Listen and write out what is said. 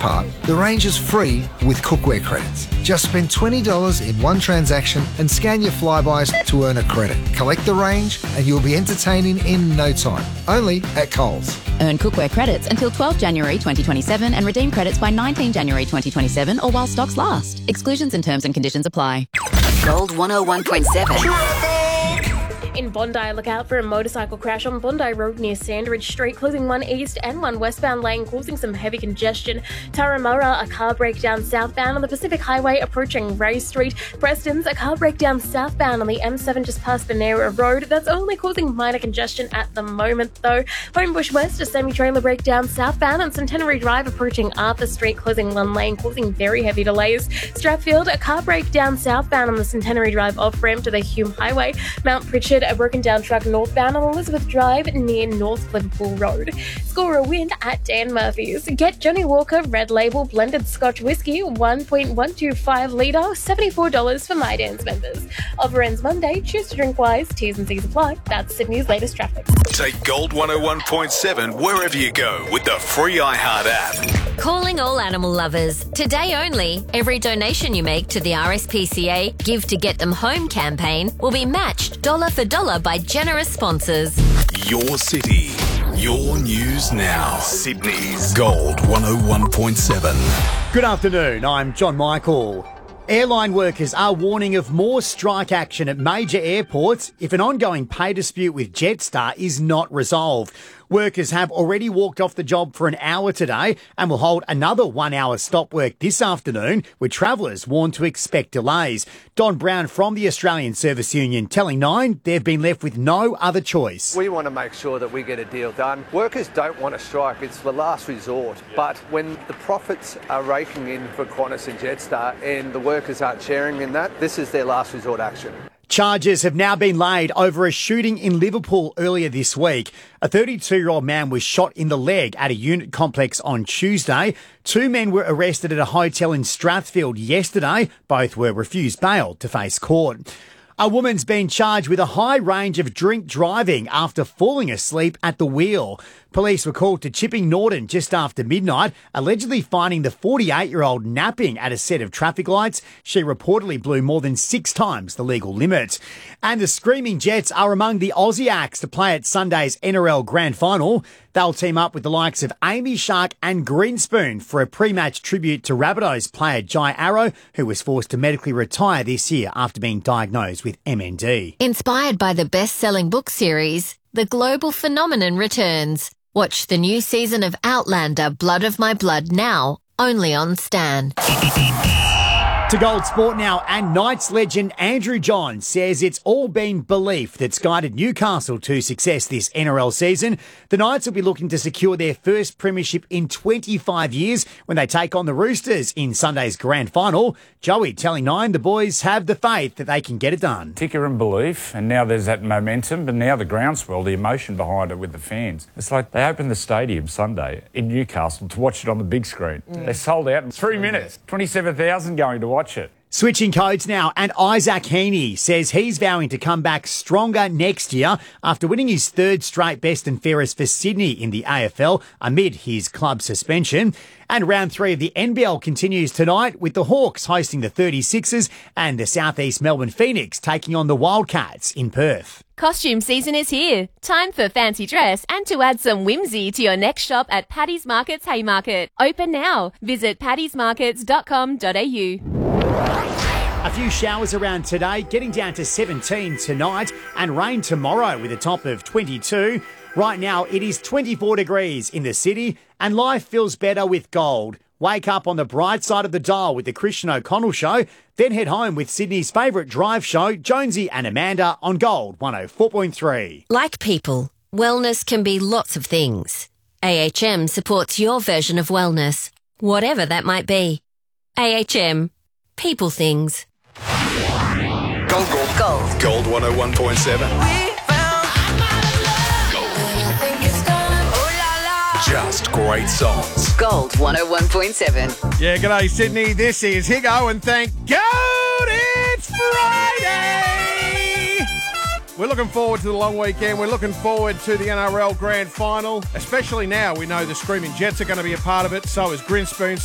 part, the range is free with cookware credits. Just spend $20 in one transaction and scan your Flybys to earn a credit. Collect the range and you'll be entertaining in no time. Only at Coles. Earn cookware credits until 12 January 2027 and redeem credits by 19 January 2027 or while stocks last. Exclusions and terms and conditions apply. Gold 101.7. In Bondi, look out for a motorcycle crash on Bondi Road near Sandridge Street, closing one east and one westbound lane, causing some heavy congestion. Turramurra, a car breakdown southbound on the Pacific Highway approaching Ray Street. Preston's, a car breakdown southbound on the M7 just past Benera Road. That's only causing minor congestion at the moment, though. Homebush West, a semi-trailer breakdown southbound on Centenary Drive approaching Arthur Street, closing one lane, causing very heavy delays. Strathfield, a car breakdown southbound on the Centenary Drive off-ramp to the Hume Highway. Mount Pritchard, a broken down truck northbound on Elizabeth Drive near North Liverpool Road. Score a win at Dan Murphy's. Get Johnny Walker Red Label Blended Scotch Whisky 1.125 litre, $74 for My Dan's members. Offer ends Monday. Choose to drink wise. T's and C's apply. That's Sydney's latest traffic. Take Gold 101.7 wherever you go with the free iHeart app. Calling all animal lovers. Today only, every donation you make to the RSPCA Give to Get Them Home campaign will be matched dollar for dollar by generous sponsors. Your city, your news now. Sydney's Gold 101.7. Good afternoon, I'm John Michael. Airline workers are warning of more strike action at major airports if an ongoing pay dispute with Jetstar is not resolved. Workers have already walked off the job for an hour today and will hold another 1 hour stop work this afternoon, with travellers warned to expect delays. Don Brown from the Australian Service Union telling Nine they've been left with no other choice. We want to make sure that we get a deal done. Workers don't want to strike, it's the last resort. But when the profits are raking in for Qantas and Jetstar and the workers aren't sharing in that, this is their last resort action. Charges have now been laid over a shooting in Liverpool earlier this week. A 32-year-old man was shot in the leg at a unit complex on Tuesday. Two men were arrested at a hotel in Strathfield yesterday. Both were refused bail to face court. A woman's been charged with a high range of drink driving after falling asleep at the wheel. Police were called to Chipping Norton just after midnight, allegedly finding the 48-year-old napping at a set of traffic lights. She reportedly blew more than 6 times the legal limit. And the Screaming Jets are among the Aussie acts to play at Sunday's NRL Grand Final. They'll team up with the likes of Amy Shark and Greenspoon for a pre-match tribute to Rabbitohs player Jai Arrow, who was forced to medically retire this year after being diagnosed with MND. Inspired by the best-selling book series, The Global Phenomenon returns. Watch the new season of Outlander, Blood of My Blood now, only on Stan. To Gold Sport now, and Knights legend Andrew John says it's all been belief that's guided Newcastle to success this NRL season. The Knights will be looking to secure their first premiership in 25 years when they take on the Roosters in Sunday's grand final. Joey telling Nine the boys have the faith that they can get it done. Ticker and belief, and now there's that momentum, but now the groundswell, the emotion behind it with the fans. It's like they opened the stadium Sunday in Newcastle to watch it on the big screen. They sold out in 3 minutes, 27,000 going to watch it. Switching codes now, and Isaac Heaney says he's vowing to come back stronger next year after winning his third straight best and fairest for Sydney in the AFL amid his club suspension. And round 3 of the NBL continues tonight with the Hawks hosting the 36ers and the South East Melbourne Phoenix taking on the Wildcats in Perth. Costume season is here. Time for fancy dress and to add some whimsy to your next shop at Paddy's Markets Haymarket. Open now. Visit paddysmarkets.com.au. A few showers around today, getting down to 17 tonight, and rain tomorrow with a top of 22. Right now, it is 24 degrees in the city, and life feels better with gold. Wake up on the bright side of the dial with the Christian O'Connell Show, then head home with Sydney's favourite drive show, Jonesy and Amanda, on Gold 104.3. Like people, wellness can be lots of things. AHM supports your version of wellness, whatever that might be. AHM. People things. Gold. Gold 101.7. Just great songs. Gold 101.7. Yeah, g'day Sydney. This is Higo, and thank God it's Friday. We're looking forward to the long weekend. We're looking forward to the NRL Grand Final, especially now we know the Screaming Jets are going to be a part of it. So is Grinspoon.